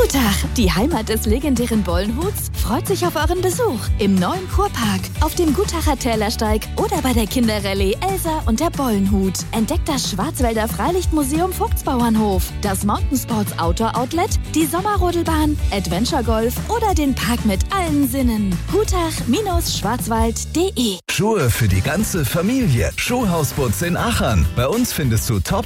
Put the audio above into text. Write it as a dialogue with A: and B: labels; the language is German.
A: Gutach, die Heimat des legendären Bollenhuts, freut sich auf euren Besuch im neuen Kurpark, auf dem Gutacher Tälersteig oder bei der Kinderrallye Elsa und der Bollenhut. Entdeckt das Schwarzwälder Freilichtmuseum Vogtsbauernhof, das Mountainsports Outdoor Outlet, die Sommerrodelbahn, Adventure Golf oder den Park mit allen Sinnen. Gutach-schwarzwald.de.
B: Schuhe für die ganze Familie. Schuhhaus Butz in Achern. Bei uns findest du